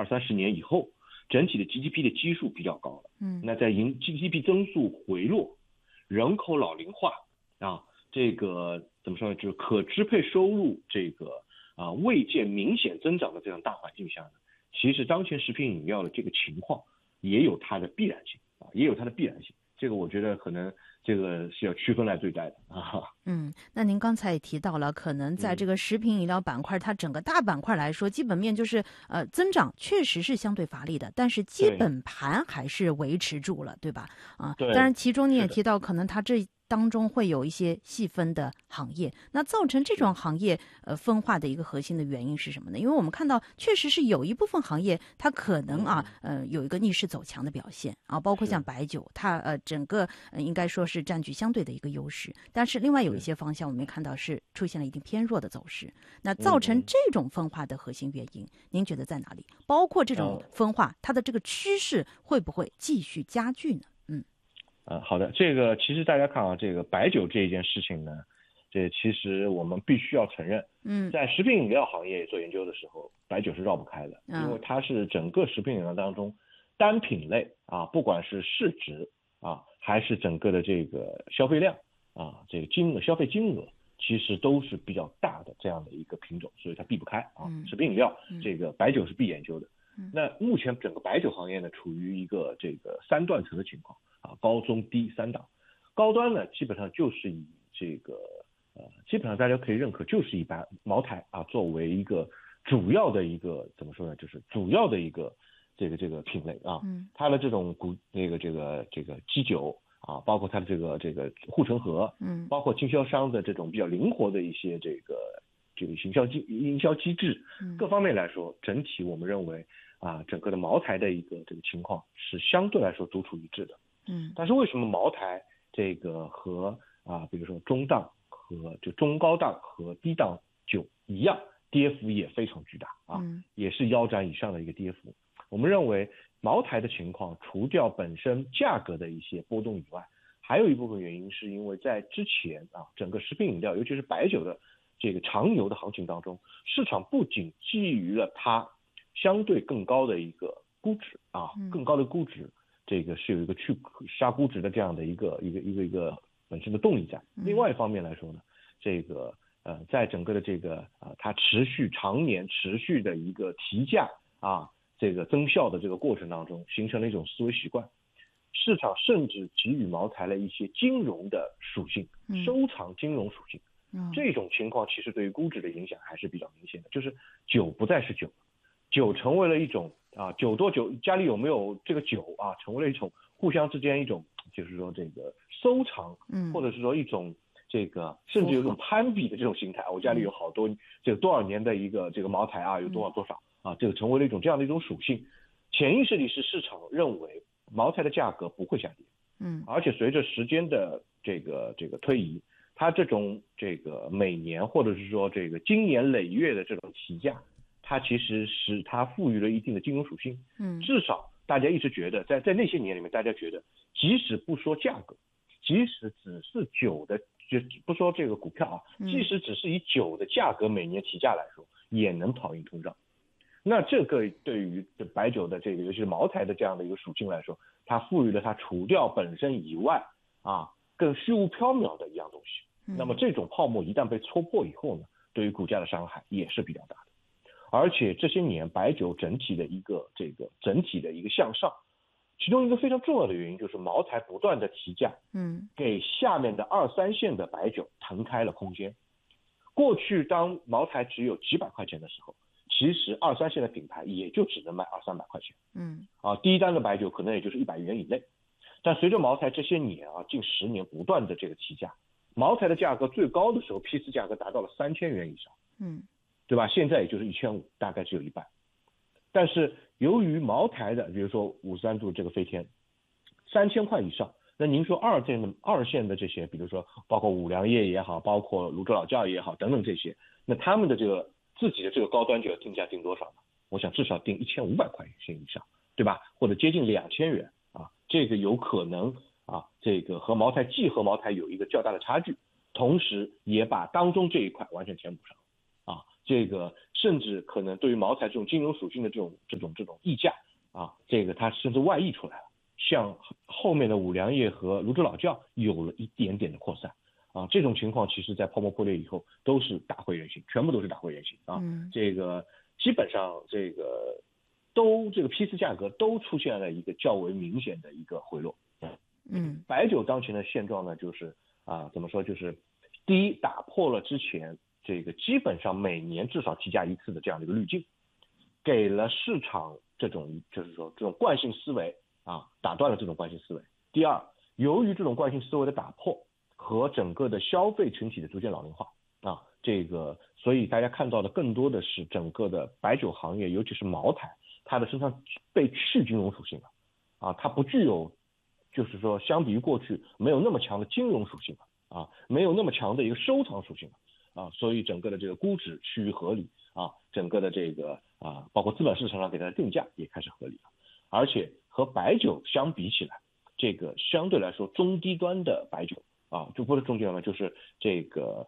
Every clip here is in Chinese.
20-30年以后，整体的 GDP 的基数比较高了。那在GDP 增速回落，人口老龄化啊，这个怎么说呢？就是可支配收入这个未见明显增长的这样大环境下呢，其实当前食品饮料的这个情况也有它的必然性啊，也有它的必然性。这个我觉得可能这个是要区分来对待的啊。 那您刚才也提到了，可能在这个食品饮料板块，它整个大板块来说，基本面就是增长确实是相对乏力的，但是基本盘还是维持住了，对吧？当然其中你也提到，可能它这当中会有一些细分的行业，那造成这种行业分化的一个核心的原因是什么呢？因为我们看到确实是有一部分行业它可能有一个逆势走强的表现啊，包括像白酒，它整个应该说是占据相对的一个优势，但是另外有一些方向我们也看到是出现了一定偏弱的走势。那造成这种分化的核心原因，您觉得在哪里？包括这种分化，它的这个趋势会不会继续加剧呢？ 好的，这个其实大家看啊，这个白酒这一件事情呢，这其实我们必须要承认，在食品饮料行业做研究的时候，白酒是绕不开的，因为它是整个食品饮料当中单品类不管是市值还是整个的这个消费量这个消费金额，其实都是比较大的这样的一个品种，所以它避不开食品饮料这个白酒是必研究的。那目前整个白酒行业呢，处于一个这个三断层的情况高中低三档。高端呢，基本上就是以这个基本上大家可以认可，就是以茅台作为一个主要的一个怎么说呢，就是主要的一个这个品类它的这种这个基酒包括它的这个护城河，包括经销商的这种比较灵活的一些这个营销机制，各方面来说，整体我们认为整个的茅台的一个这个情况是相对来说独处一致的。但是为什么茅台这个和比如说中档和就中高档和低档酒一样，跌幅也非常巨大也是腰斩以上的一个跌幅。我们认为茅台的情况，除掉本身价格的一些波动以外，还有一部分原因是因为在之前整个食品饮料，尤其是白酒的这个长牛的行情当中，市场不仅基于了它相对更高的一个估值更高的估值，这个是有一个去杀估值的这样的一个本身的动力在。另外一方面来说呢，这个在整个的这个它常年持续的一个提价这个增效的这个过程当中，形成了一种思维习惯，市场甚至给予茅台了一些金融的属性，收藏金融属性。这种情况其实对于估值的影响还是比较明显的，就是酒不再是酒，酒成为了一种酒多酒家里有没有这个酒成为了一种互相之间一种就是说这个收藏，或者是说一种这个甚至有一种攀比的这种心态。我家里有好多这个多少年的一个这个茅台有多少这个成为了一种这样的一种属性。潜意识里是市场认为茅台的价格不会下跌，而且随着时间的这个推移，它这种这个每年或者是说这个经年累月的这种提价，它其实是它赋予了一定的金融属性。至少大家一直觉得在那些年里面，大家觉得即使不说价格，即使只是酒的，就不说这个股票即使只是以酒的价格每年提价来说，也能跑赢通胀。那这个对于白酒的这个尤其是茅台的这样的一个属性来说，它赋予了它除掉本身以外更虚无缥缈的一样东西。那么这种泡沫一旦被戳破以后呢，对于股价的伤害也是比较大的。而且这些年白酒整体的一个向上，其中一个非常重要的原因就是茅台不断的提价，给下面的2、3线的白酒腾开了空间。过去当茅台只有几百块钱的时候，其实2、3线的品牌也就只能卖200、300块钱，第一单的白酒可能也就是100元以内。但随着茅台这些年近10年不断的这个提价，茅台的价格最高的时候批次价格达到了3000元以上，对吧？现在也就是1500，大概只有一半。但是由于茅台的比如说53度这个飞天3000块以上，那您说二线的这些，比如说包括五粮液也好，包括泸州老窖也好等等这些，那他们的这个自己的这个高端酒要定价定多少呢？我想至少定1500块钱以上，对吧？或者接近2000元这个有可能这个和茅台有一个较大的差距，同时也把当中这一块完全填补上这个甚至可能对于茅台这种金融属性的这种溢价啊，这个它甚至外溢出来了，向后面的五粮液和泸州老窖有了一点点的扩散啊。这种情况其实在泡沫破裂以后都是打回原形，全部都是打回原形啊。这个基本上这个批次价格都出现了一个较为明显的一个回落。白酒当前的现状呢，就是怎么说，就是第一，打破了之前这个基本上每年至少提价一次的这样的一个滤镜，给了市场这种就是说这种惯性思维打断了这种惯性思维。第二，由于这种惯性思维的打破和整个的消费群体的逐渐老龄化这个所以大家看到的更多的是整个的白酒行业，尤其是茅台，它的身上被去金融属性了它不具有就是说相比于过去没有那么强的金融属性了没有那么强的一个收藏属性了所以整个的这个估值趋于合理整个的这个包括资本市场上给它的定价也开始合理了。而且和白酒相比起来，这个相对来说中低端的白酒就不是中低端，就是这个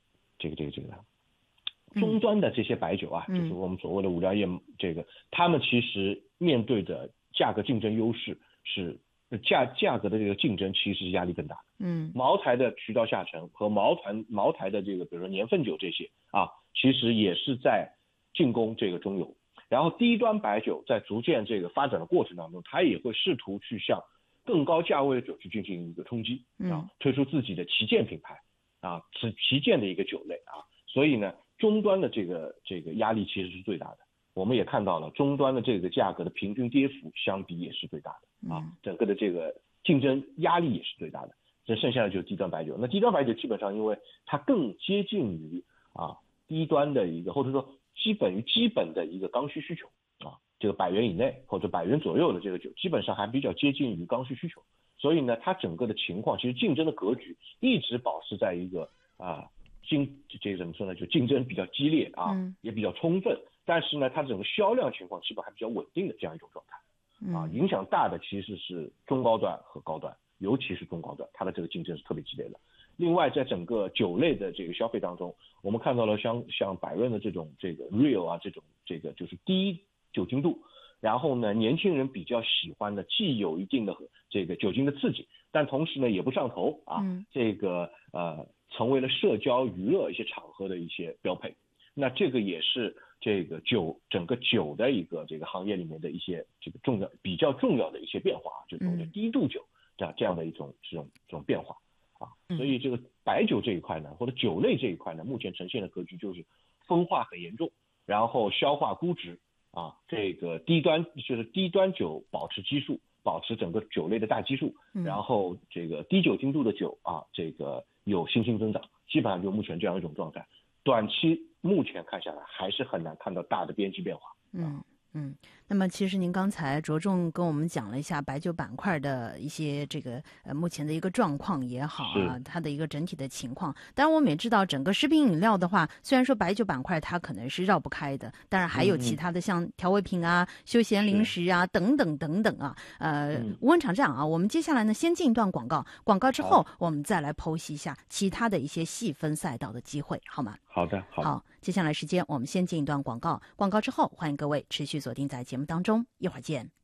终端的这些白酒就是我们所谓的五粮液，这个他们其实面对的价格竞争优势是价格的这个竞争其实是压力更大的。茅台的渠道下沉和茅台的这个比如说年份酒这些其实也是在进攻这个中游。然后低端白酒在逐渐这个发展的过程当中，它也会试图去向更高价位的酒去进行一个冲击推出自己的旗舰品牌是旗舰的一个酒类所以呢，终端的这个压力其实是最大的。我们也看到了终端的这个价格的平均跌幅相比也是最大的整个的这个竞争压力也是最大的。这剩下的就是低端白酒。那低端白酒基本上因为它更接近于低端的一个或者说基本的一个刚需需求这个100元以内或者100元左右的这个酒基本上还比较接近于刚需需求。所以呢，它整个的情况其实竞争的格局一直保持在一个这怎么说呢，就竞争比较激烈也比较充分，但是呢它整个销量情况基本还比较稳定的这样一种状态影响大的其实是中高端和高端，尤其是中高端，它的这个竞争是特别激烈的。另外在整个酒类的这个消费当中，我们看到了像百润的这种这个 Real 这个就是低酒精度，然后呢年轻人比较喜欢的，既有一定的这个酒精的刺激，但同时呢也不上头这个成为了社交娱乐一些场合的一些标配。那这个也是这个整个酒的一个这个行业里面的一些这个比较重要的一些变化就是所谓的低度酒这样的这种变化所以这个白酒这一块呢，或者酒类这一块呢，目前呈现的格局就是分化很严重，然后消化估值这个低端酒保持基数，保持整个酒类的大基数，然后这个低酒精度的酒这个有新兴增长，基本上就目前这样一种状态。短期目前看下来还是很难看到大的边际变化。 那么其实您刚才着重跟我们讲了一下白酒板块的一些这个目前的一个状况也好它的一个整体的情况。当然我们也知道整个食品饮料的话，虽然说白酒板块它可能是绕不开的，当然还有其他的像调味品休闲零食等等等等吴文厂长我们接下来呢先进一段广告之后我们再来剖析一下其他的一些细分赛道的机会，好吗？ 好的。 好，接下来时间我们先进一段广告之后欢迎各位持续锁定在节目当中，一会儿见。